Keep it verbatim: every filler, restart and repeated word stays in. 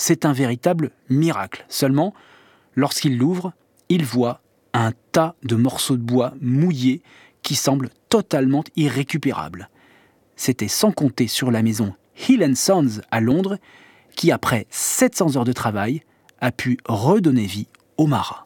c'est un véritable miracle. Seulement, lorsqu'il l'ouvre, il voit un tas de morceaux de bois mouillés qui semblent totalement irrécupérables. C'était sans compter sur la maison Hill and Sons à Londres qui, après sept cents heures de travail, a pu redonner vie au marat.